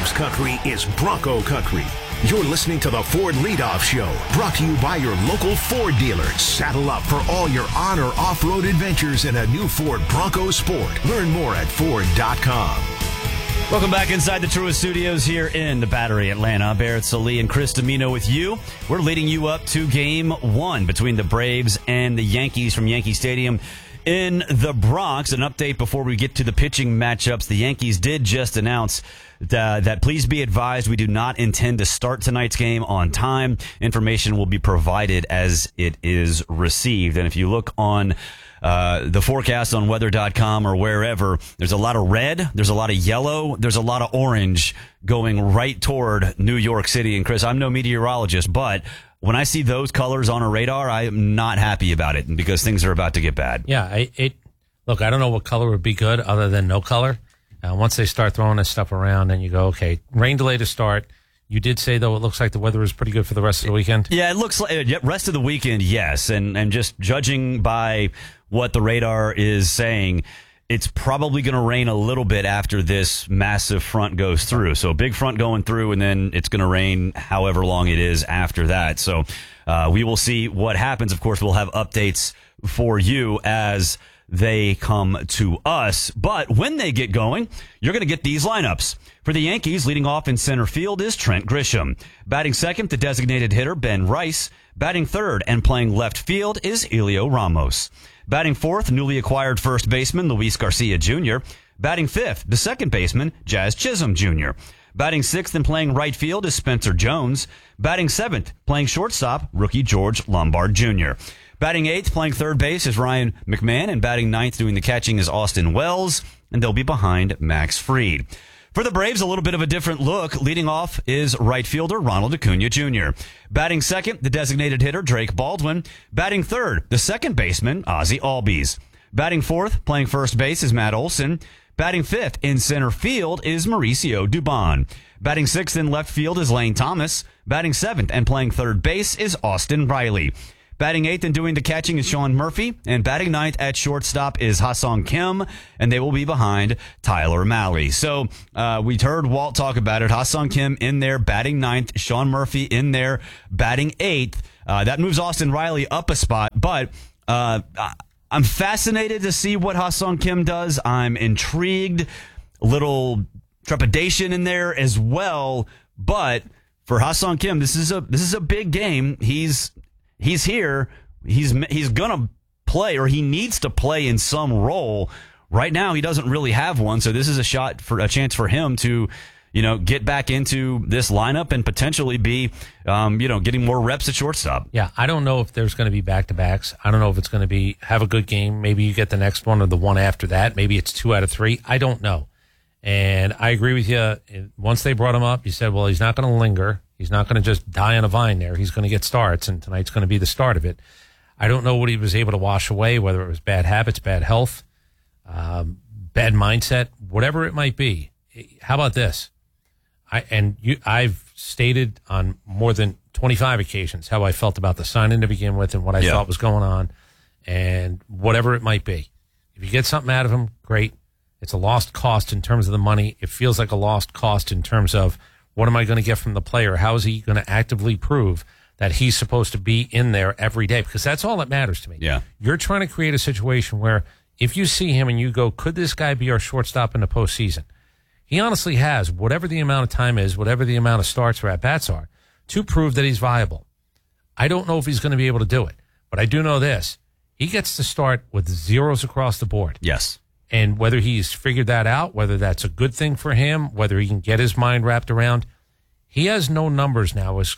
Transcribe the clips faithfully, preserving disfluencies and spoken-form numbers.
Braves country is Bronco country. You're listening to the Ford Leadoff Show, brought to you by your local Ford dealer. Saddle up for all your on or off-road adventures in a new Ford Bronco Sport. Learn more at Ford dot com. Welcome back inside the Truist Studios here in the Battery, Atlanta. Barrett Salee and Chris Domino with you. We're leading you up to game one between the Braves and the Yankees from Yankee Stadium in the Bronx. An update before we get to the pitching matchups. The Yankees did just announce uh, that please be advised we do not intend to start tonight's game on time. Information will be provided as it is received. And if you look on Uh, the forecast on weather dot com or wherever, there's a lot of red, there's a lot of yellow, there's a lot of orange going right toward New York City. And Chris, I'm no meteorologist, but when I see those colors on a radar, I am not happy about it because things are about to get bad. Yeah, I, it. Look, I don't know what color would be good other than no color. Uh, once they start throwing this stuff around, then you go, okay, rain delay to start. You did say, though, it looks like the weather is pretty good for the rest of the weekend. Yeah, it looks like uh, rest of the weekend, yes. And, and just judging by what the radar is saying, it's probably going to rain a little bit after this massive front goes through. So a big front going through, and then it's going to rain however long it is after that. So uh, we will see what happens. Of course, we'll have updates for you as they come to us. But when they get going, you're going to get these lineups. For the Yankees, leading off in center field is Trent Grisham. Batting second, the designated hitter, Ben Rice. Batting third and playing left field is Elio Ramos. Batting fourth, newly acquired first baseman Luis Garcia Junior Batting fifth, the second baseman, Jazz Chisholm Junior Batting sixth and playing right field is Spencer Jones. Batting seventh, playing shortstop, rookie George Lombard Junior Batting eighth, playing third base is Ryan McMahon, and batting ninth, doing the catching is Austin Wells, and they'll be behind Max Fried. For the Braves, a little bit of a different look. Leading off is right fielder Ronald Acuna Junior Batting second, the designated hitter Drake Baldwin. Batting third, the second baseman Ozzie Albies. Batting fourth, playing first base is Matt Olson. Batting fifth in center field is Mauricio Dubon. Batting sixth in left field is Lane Thomas. Batting seventh and playing third base is Austin Riley. Batting eighth and doing the catching is Sean Murphy, and batting ninth at shortstop is Ha-Seong Kim, and they will be behind Tyler Mahle. So uh, we heard Walt talk about it. Ha-Seong Kim in there, batting ninth. Sean Murphy in there, batting eighth. Uh, that moves Austin Riley up a spot, but uh, I'm fascinated to see what Ha-Seong Kim does. I'm intrigued, a little trepidation in there as well. But for Ha-Seong Kim, this is a this is a big game. He's He's here. He's he's gonna play, or he needs to play in some role. Right now, he doesn't really have one, so this is a shot for a chance for him to, you know, get back into this lineup and potentially be, um, you know, getting more reps at shortstop. Yeah, I don't know if there's going to be back to backs. I don't know if it's going to be have a good game. Maybe you get the next one or the one after that. Maybe it's two out of three. I don't know. And I agree with you. Once they brought him up, you said, well, he's not going to linger. He's not going to just die on a vine there. He's going to get starts, and tonight's going to be the start of it. I don't know what he was able to wash away, whether it was bad habits, bad health, um, bad mindset, whatever it might be. How about this? I and you, I've stated on more than twenty-five occasions how I felt about the signing to begin with and what I yeah. thought was going on, and whatever it might be. If you get something out of him, great. It's a lost cost in terms of the money. It feels like a lost cost in terms of what am I going to get from the player? How is he going to actively prove that he's supposed to be in there every day? Because that's all that matters to me. Yeah. You're trying to create a situation where if you see him and you go, could this guy be our shortstop in the postseason? He honestly has whatever the amount of time is, whatever the amount of starts or at-bats are, to prove that he's viable. I don't know if he's going to be able to do it, but I do know this. He gets to start with zeros across the board. Yes. And whether he's figured that out, whether that's a good thing for him, whether he can get his mind wrapped around, he has no numbers now as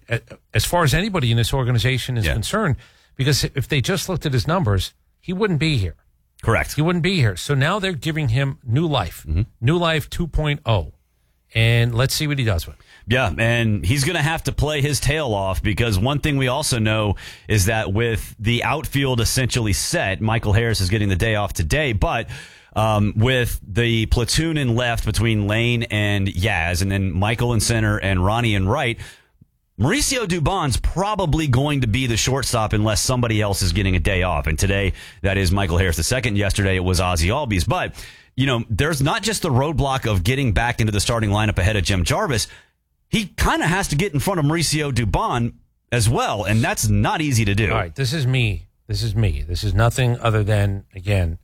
as far as anybody in this organization is yeah. concerned, because if they just looked at his numbers, he wouldn't be here. Correct. He wouldn't be here. So now they're giving him new life, mm-hmm. new life two point oh. And let's see what he does with it. Yeah, and he's going to have to play his tail off, because one thing we also know is that with the outfield essentially set, Michael Harris is getting the day off today, but um, with the platoon in left between Lane and Yaz, and then Michael in center and Ronnie in right, Mauricio Dubon's probably going to be the shortstop unless somebody else is getting a day off. And today, that is Michael Harris the second. Yesterday, it was Ozzie Albies. But you know, there's not just the roadblock of getting back into the starting lineup ahead of Jim Jarvis. He kind of has to get in front of Mauricio Dubon as well, and that's not easy to do. All right, this is me. This is me. This is nothing other than, again,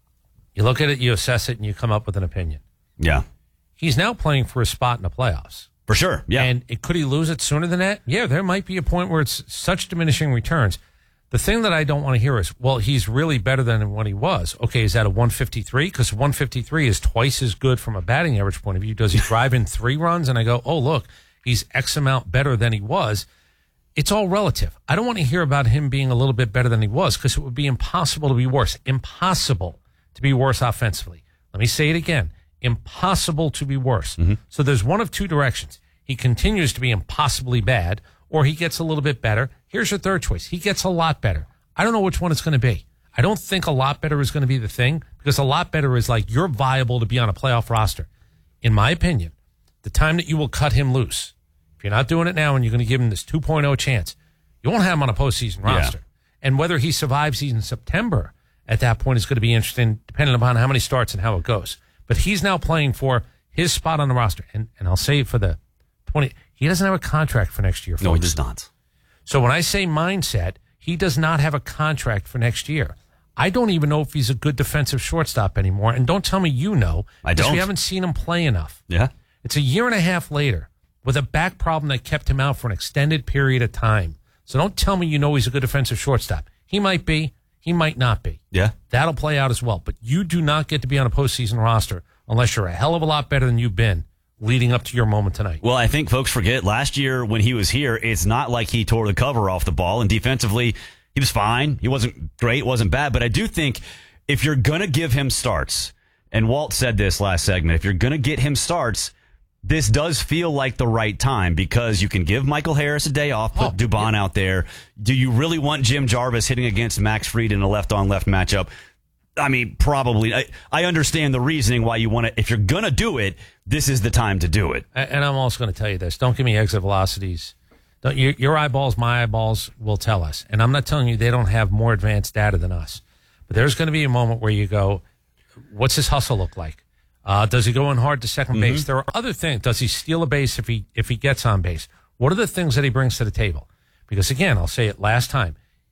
you look at it, you assess it, and you come up with an opinion. Yeah. He's now playing for a spot in the playoffs. For sure, yeah. And it, could he lose it sooner than that? Yeah, there might be a point where it's such diminishing returns. The thing that I don't want to hear is, well, he's really better than what he was. Okay, is that a one fifty-three? Because one fifty-three is twice as good from a batting average point of view. Does he drive in three runs? And I go, oh, look, he's X amount better than he was. It's all relative. I don't want to hear about him being a little bit better than he was because it would be impossible to be worse. Impossible to be worse offensively. Let me say it again. Impossible to be worse. Mm-hmm. So there's one of two directions. He continues to be impossibly bad, or he gets a little bit better. Here's your third choice. He gets a lot better. I don't know which one it's going to be. I don't think a lot better is going to be the thing, because a lot better is like you're viable to be on a playoff roster. In my opinion, the time that you will cut him loose, if you're not doing it now and you're going to give him this two point oh chance, you won't have him on a postseason roster. Yeah. And whether he survives even September at that point is going to be interesting, depending upon how many starts and how it goes. But he's now playing for his spot on the roster. And and I'll say for the twenty, he doesn't have a contract for next year. Folks. No, he does not. So when I say mindset, he does not have a contract for next year. I don't even know if he's a good defensive shortstop anymore. And don't tell me you know. I don't. Because we haven't seen him play enough. Yeah. It's a year and a half later with a back problem that kept him out for an extended period of time. So don't tell me you know he's a good defensive shortstop. He might be. He might not be. Yeah. That'll play out as well. But you do not get to be on a postseason roster unless you're a hell of a lot better than you've been leading up to your moment tonight. Well, I think folks forget last year when he was here, it's not like he tore the cover off the ball, and defensively he was fine. He wasn't great, wasn't bad, but I do think if you're going to give him starts, and Walt said this last segment, if you're going to get him starts, this does feel like the right time because you can give Michael Harris a day off, put oh, Dubon yeah. out there. Do you really want Jim Jarvis hitting against Max Fried in a left-on-left matchup? I mean, probably. I, I understand the reasoning why you want to. If you're going to do it, this is the time to do it. And I'm also going to tell you this. Don't give me exit velocities. Don't, your, your eyeballs, my eyeballs will tell us. And I'm not telling you they don't have more advanced data than us. But there's going to be a moment where you go, what's his hustle look like? Uh, does he go in hard to second mm-hmm. base? There are other things. Does he steal a base if he if he gets on base? What are the things that he brings to the table? Because, again, I'll say it last time.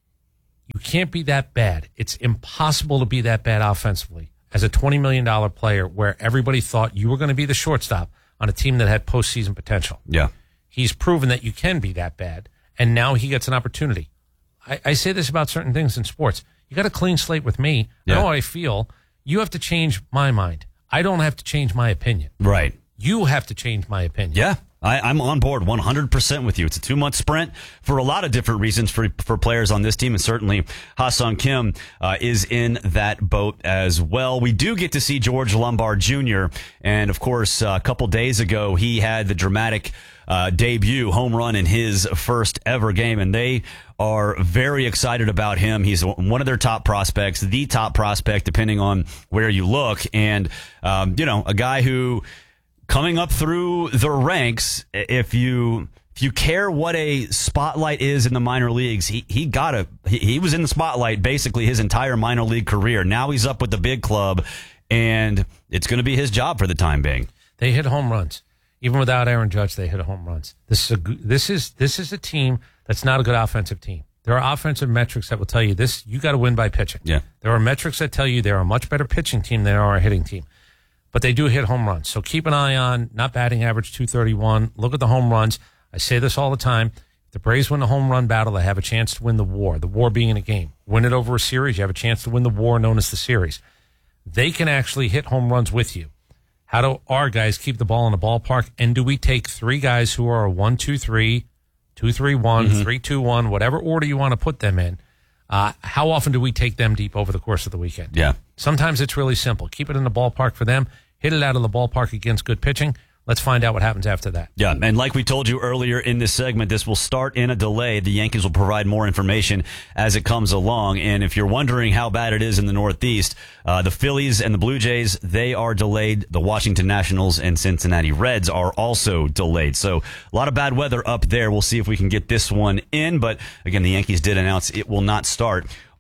You can't be that bad. It's impossible to be that bad offensively as a twenty million dollars player where everybody thought you were going to be the shortstop on a team that had postseason potential. Yeah. He's proven that you can be that bad, and now he gets an opportunity. I, I say this about certain things in sports. You got a clean slate with me. Yeah. I know how I feel. You have to change my mind. I don't have to change my opinion. Right. You have to change my opinion. Yeah. I, I'm on board one hundred percent with you. It's a two-month sprint for a lot of different reasons for for players on this team, and certainly Ha-Seong Kim uh, is in that boat as well. We do get to see George Lombard Junior, and, of course, uh, a couple days ago, he had the dramatic uh, debut home run in his first ever game, and they are very excited about him. He's one of their top prospects, the top prospect, depending on where you look, and, um, you know, a guy who... coming up through the ranks, if you if you care what a spotlight is in the minor leagues, he he got a he, he was in the spotlight basically his entire minor league career. Now he's up with the big club, and it's going to be his job for the time being. They hit home runs, even without Aaron Judge. They hit home runs. This is a this is this is a team that's not a good offensive team. There are offensive metrics that will tell you this. You got to win by pitching. Yeah. There are metrics that tell you they're a much better pitching team than they are a hitting team. But they do hit home runs. So keep an eye on not batting average two thirty-one. Look at the home runs. I say this all the time. If the Braves win the home run battle, they have a chance to win the war. The war being a game. Win it over a series, you have a chance to win the war known as the series. They can actually hit home runs with you. How do our guys keep the ball in the ballpark? And do we take three guys who are a one, two, three, two, three, one, mm-hmm. three, two, one, whatever order you want to put them in? Uh, how often do we take them deep over the course of the weekend? Yeah. Sometimes it's really simple. Keep it in the ballpark for them. Hit it out of the ballpark against good pitching. Let's find out what happens after that. Yeah, and like we told you earlier in this segment, this will start in a delay. The Yankees will provide more information as it comes along. And if you're wondering how bad it is in the Northeast, uh, the Phillies and the Blue Jays, they are delayed. The Washington Nationals and Cincinnati Reds are also delayed. So a lot of bad weather up there. We'll see if we can get this one in. But again, the Yankees did announce it will not start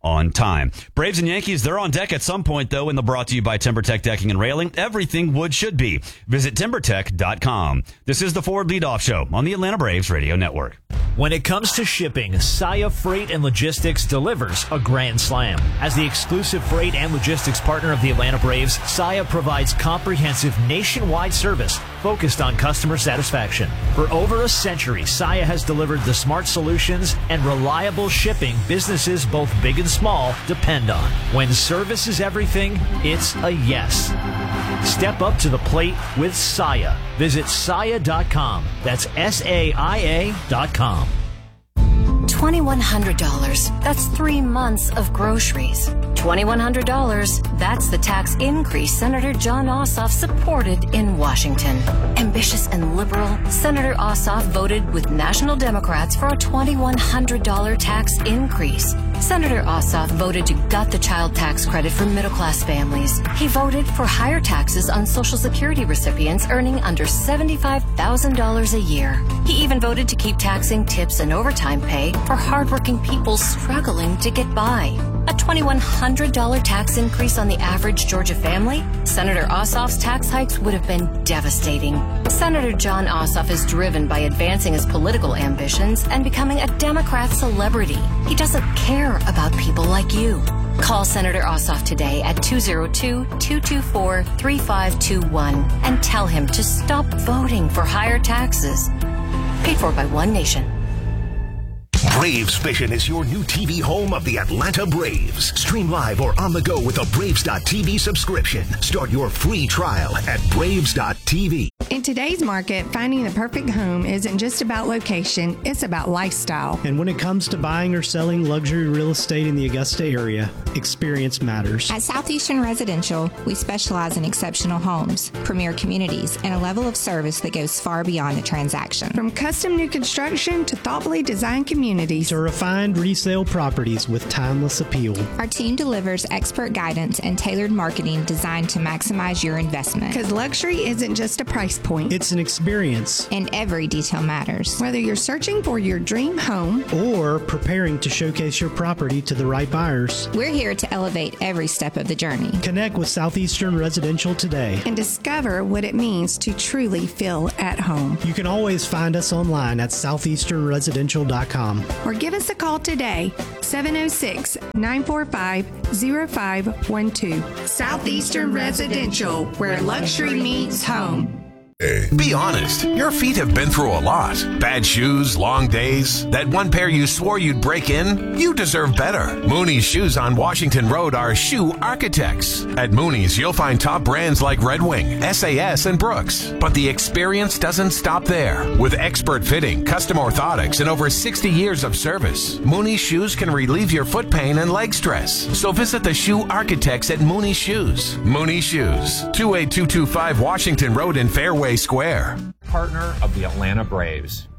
on time. Braves and Yankees, they're on deck at some point, though, and they're brought to you by TimberTech Decking and Railing. Everything wood should be. Visit timber tech dot com. This is the Ford Leadoff Show on the Atlanta Braves Radio Network. When it comes to shipping, Saia Freight and Logistics delivers a grand slam. As the exclusive freight and logistics partner of the Atlanta Braves, Saia provides comprehensive nationwide service focused on customer satisfaction. For over a century, Saia has delivered the smart solutions and reliable shipping businesses both big and small depend on. When service is everything, it's a yes. Step up to the plate with Saia. Visit saia dot com. That's S A I A dot com. twenty-one hundred dollars. That's three months of groceries. twenty-one hundred dollars. That's the tax increase Senator Jon Ossoff supported in Washington. Ambitious and liberal, Senator Ossoff voted with national Democrats for a twenty-one hundred dollars tax increase. Senator Ossoff voted to gut the child tax credit for middle-class families. He voted for higher taxes on Social Security recipients earning under seventy-five thousand dollars a year. He even voted to keep taxing tips and overtime pay for hardworking people struggling to get by. A twenty-one hundred dollars tax increase on the average Georgia family? Senator Ossoff's tax hikes would have been devastating. Senator Jon Ossoff is driven by advancing his political ambitions and becoming a Democrat celebrity. He doesn't care about people like you. Call Senator Ossoff today at two oh two, two two four, three five two one and tell him to stop voting for higher taxes. Paid for by One Nation. Braves Vision is your new T V home of the Atlanta Braves. Stream live or on the go with a Braves dot T V subscription. Start your free trial at Braves dot T V. In today's market, finding the perfect home isn't just about location, it's about lifestyle. And when it comes to buying or selling luxury real estate in the Augusta area, experience matters. At Southeastern Residential, we specialize in exceptional homes, premier communities, and a level of service that goes far beyond the transaction. From custom new construction to thoughtfully designed communities to refined resale properties with timeless appeal. Our team delivers expert guidance and tailored marketing designed to maximize your investment. Because luxury isn't just a price point. It's an experience. And every detail matters. Whether you're searching for your dream home or preparing to showcase your property to the right buyers, we're here to elevate every step of the journey. Connect with Southeastern Residential today and discover what it means to truly feel at home. You can always find us online at southeastern residential dot com. Or give us a call today, seven oh six, nine four five, oh five one two. Southeastern Residential, where luxury meets home. Be honest, your feet have been through a lot. Bad shoes, long days, that one pair you swore you'd break in? You deserve better. Mooney's Shoes on Washington Road are shoe architects. At Mooney's, you'll find top brands like Red Wing, S A S, and Brooks. But the experience doesn't stop there. With expert fitting, custom orthotics, and over sixty years of service, Mooney's Shoes can relieve your foot pain and leg stress. So visit the shoe architects at Mooney's Shoes. Mooney's Shoes, two eight two two five Washington Road in Fairway Square. Partner of the Atlanta Braves.